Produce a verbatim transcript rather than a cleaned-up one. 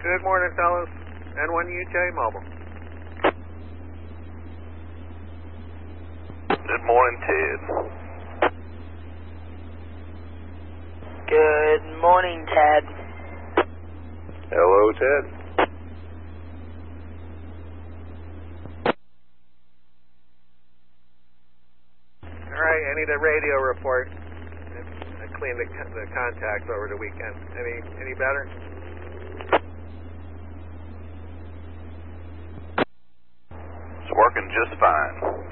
Good morning, fellas. N one U J Mobile. Good morning, Ted. Good morning, Ted. Hello, Ted. All right, I need a radio report. I cleaned the, the contacts over the weekend. Any any better? It's working just fine.